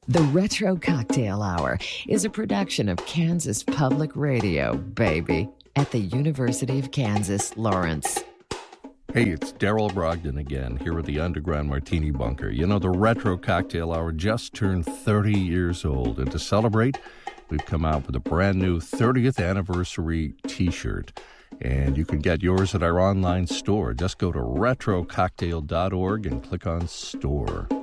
The Retro Cocktail Hour is a production of Kansas Public Radio, baby, at the University of Kansas, Lawrence. Hey, it's Daryl Brogdon again, here with the Underground Martini Bunker. You know, the Retro Cocktail Hour just turned 30 years old, and to celebrate, we've come out with a brand new 30th anniversary t-shirt. And you can get yours at our online store. Just go to retrococktail.org and click on store.